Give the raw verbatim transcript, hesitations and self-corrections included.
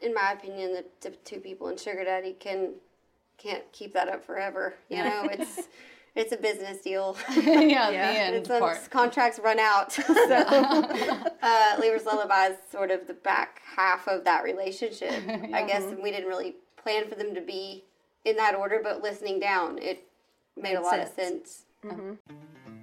in my opinion, the, the two people in Sugar Daddy can can't keep that up forever. You know, it's it's a business deal. yeah, the end it's, um, part. Contracts run out. so, uh, Lever's Lullaby is sort of the back half of that relationship. yeah. I guess we didn't really plan for them to be in that order, but listening down, it made, made a lot sense. of sense. Mm-hmm.